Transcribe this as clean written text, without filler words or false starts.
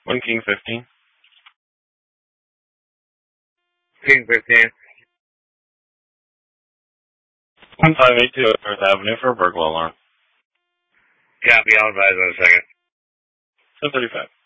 1 King 15. King 15. 1582 North Avenue for a burglar alarm. Copy, I'll advise in a second. 1035.